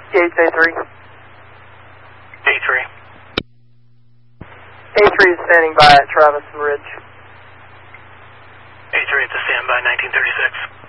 Gates A3. A3. A3 is standing by at Travis Ridge. A3 at the standby, 1936.